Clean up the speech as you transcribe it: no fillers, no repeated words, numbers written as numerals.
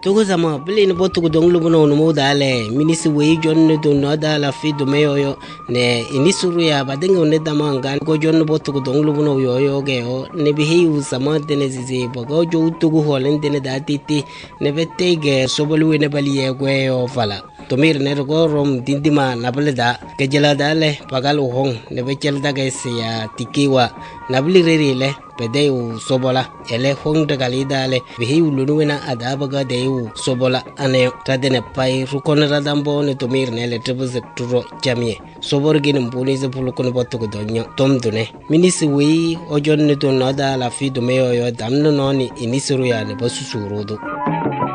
Tugu sama bili ni botu kudong lubu no numu dale minisi wei jon do no dala fi do meyo ne inisuru ya badenga ne damanga go jon botu kudong lubu no yo ge o ne bihi u sama dene zizi bogo jo tugu holen dene datiti ne betege sobolu ne bali ye gwe o fala tomir ne go rom dindima nableda kejela dale pagal hong ne bechel daga siya tikiwa nabli rerile pedeu sobola ele hong daga lidale bihi ulunuena adabaga deu sobola ane tadene pai rukon radambo ne tomir ne le trebze turo jamie soborgin mbuni ze pulukon botu ko donyo tomdune minisi wi ojon ne to nada la fi do meyo yo damno noni inisuru ya ne basusurudo